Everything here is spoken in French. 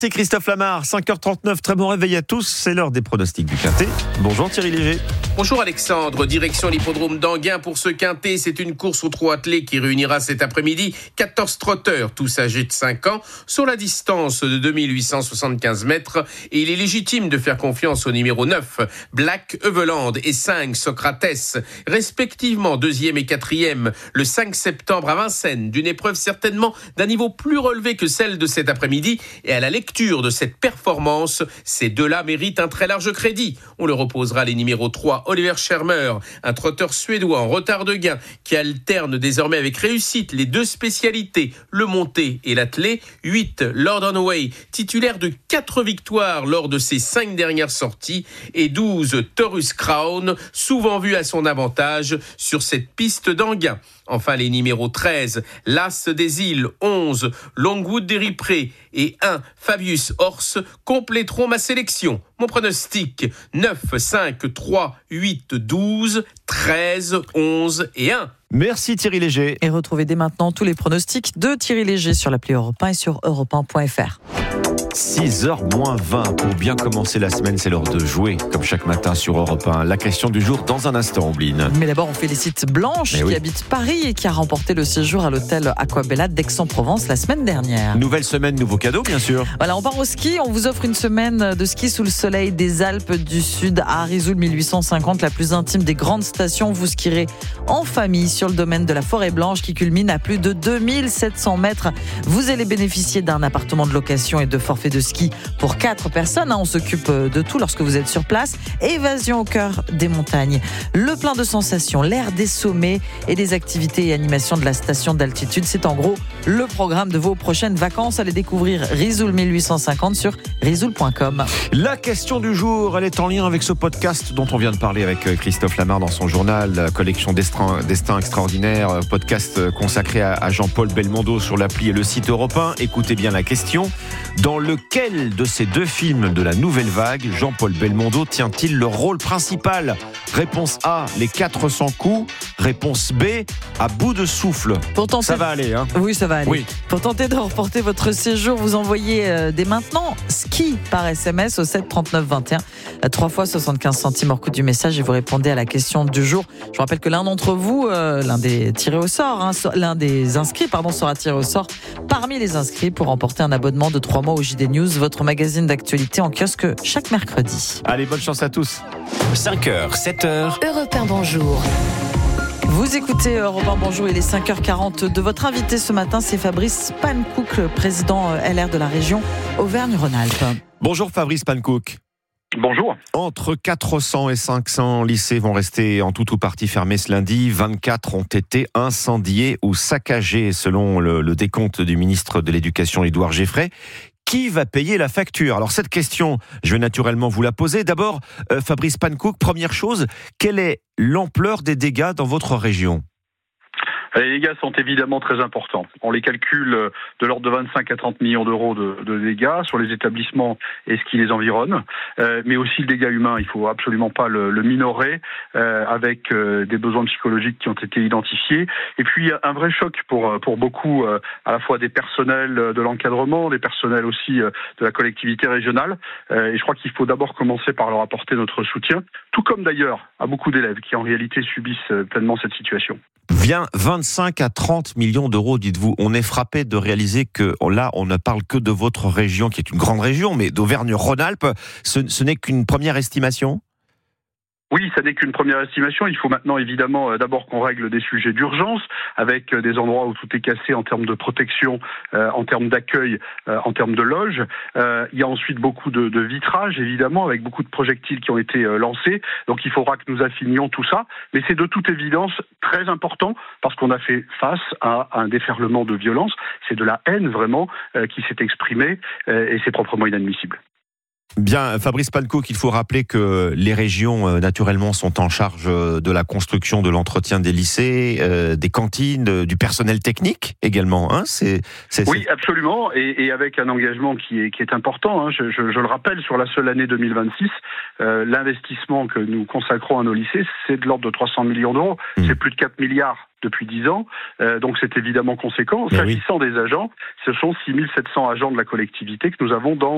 C'est Christophe Lamar, 5h39, très bon réveil à tous, c'est l'heure des pronostics du Quintet. Bonjour Thierry Léger. Bonjour Alexandre, direction l'hippodrome d'Enghien pour ce Quintet. C'est une course aux trot attelé qui réunira cet après-midi 14 trotteurs, tous âgés de 5 ans, sur la distance de 2875 mètres. Et il est légitime de faire confiance au numéro 9, Black Eveland, et 5, Socrates, respectivement 2e et 4e, le 5 septembre à Vincennes, d'une épreuve certainement d'un niveau plus relevé que celle de cet après-midi. Et à la lecture de cette performance, ces deux-là méritent un très large crédit. On leur opposera les numéros 3, Oliver Schermer, un trotteur suédois en retard de gain qui alterne désormais avec réussite les deux spécialités, le monté et l'attelé. 8, Lord Onway, titulaire de 4 victoires lors de ses 5 dernières sorties. Et 12, Taurus Crown, souvent vu à son avantage sur cette piste d'Enghien. Enfin, les numéros 13, l'As des Îles, 11, Longwood des Riprés et 1, Fabius Horse compléteront ma sélection. Mon pronostic, 9, 5, 3, 8, 12, 13, 11 et 1. Merci Thierry Léger. Et retrouvez dès maintenant tous les pronostics de Thierry Léger sur l'appli Europe 1 et sur europe1.fr. 6h moins 20 pour bien commencer la semaine, c'est l'heure de jouer comme chaque matin sur Europe 1. La question du jour dans un instant, Ombline. Mais d'abord on félicite Blanche qui habite Paris et qui a remporté le séjour à l'hôtel Aquabella d'Aix-en-Provence la semaine dernière. Nouvelle semaine, nouveau cadeau bien sûr. Voilà, on part au ski, on vous offre une semaine de ski sous le soleil des Alpes du Sud à Risoul 1850, la plus intime des grandes stations. Vous skierez en famille sur le domaine de la Forêt Blanche qui culmine à plus de 2700 mètres. Vous allez bénéficier d'un appartement de location et de forfait de ski pour 4 personnes. On s'occupe de tout lorsque vous êtes sur place. Évasion au cœur des montagnes. Le plein de sensations, l'air des sommets et des activités et animations de la station d'altitude. C'est en gros le programme de vos prochaines vacances. Allez découvrir Risoul 1850 sur risoul.com. La question du jour, elle est en lien avec ce podcast dont on vient de parler avec Christophe Lamar dans son journal, la collection Destin extraordinaire, podcast consacré à Jean-Paul Belmondo sur l'appli et le site Europe 1. Écoutez bien la question. Dans lequel de ces deux films de la nouvelle vague, Jean-Paul Belmondo tient-il le rôle principal ? Réponse A, les 400 coups. Réponse B, à bout de souffle. Ça va aller, hein ? Oui, ça va aller. Oui. Pour tenter de remporter votre séjour, vous envoyez dès maintenant ski par SMS au 7 39 21. 3 fois 75 centimes hors coût du message et vous répondez à la question du jour. Je vous rappelle que l'un d'entre vous, l'un des tirés au sort, l'un des inscrits, sera tiré au sort parmi les inscrits pour remporter un abonnement de 3 mois au JD News, votre magazine d'actualité en kiosque chaque mercredi. Allez, bonne chance à tous. 5h, 7h. Europe 1, bonjour. Vous écoutez Europe 1, bonjour, il est 5h40. De votre invité ce matin, c'est Fabrice Pankouk, le président LR de la région Auvergne-Rhône-Alpes. Bonjour Fabrice Pankouk. Bonjour. Entre 400 et 500 lycées vont rester en tout ou partie fermés ce lundi. 24 ont été incendiés ou saccagés selon le décompte du ministre de l'Éducation, Édouard Geffray. Qui va payer la facture ? Alors cette question, je vais naturellement vous la poser. D'abord, Fabrice Pankouk, première chose, quelle est l'ampleur des dégâts dans votre région ? Les dégâts sont évidemment très importants. On les calcule de l'ordre de 25 à 30 millions d'euros de dégâts sur les établissements et ce qui les environne, mais aussi le dégât humain. Il faut absolument pas le minorer, avec des besoins psychologiques qui ont été identifiés. Et puis un vrai choc pour beaucoup, à la fois des personnels de l'encadrement, des personnels aussi de la collectivité régionale. Et je crois qu'il faut d'abord commencer par leur apporter notre soutien, tout comme d'ailleurs à beaucoup d'élèves qui en réalité subissent pleinement cette situation. 25 à 30 millions d'euros, dites-vous. On est frappé de réaliser que là, on ne parle que de votre région, qui est une grande région, mais d'Auvergne-Rhône-Alpes. Ce n'est qu'une première estimation ? Oui, ça n'est qu'une première estimation. Il faut maintenant évidemment d'abord qu'on règle des sujets d'urgence avec des endroits où tout est cassé en termes de protection, en termes d'accueil, en termes de loges. Il y a ensuite beaucoup de vitrages évidemment avec beaucoup de projectiles qui ont été lancés. Donc il faudra que nous affinions tout ça. Mais c'est de toute évidence très important parce qu'on a fait face à un déferlement de violence. C'est de la haine vraiment qui s'est exprimée et c'est proprement inadmissible. Bien, Fabrice Pankouk, il faut rappeler que les régions, naturellement, sont en charge de la construction, de l'entretien des lycées, des cantines, du personnel technique également. Hein, oui, absolument, et avec un engagement qui est important. Hein. Je le rappelle, sur la seule année 2026, l'investissement que nous consacrons à nos lycées, c'est de l'ordre de 300 millions d'euros. C'est plus de 4 milliards depuis 10 ans, donc c'est évidemment conséquent. S'agissant des agents, ce sont 6700 agents de la collectivité que nous avons dans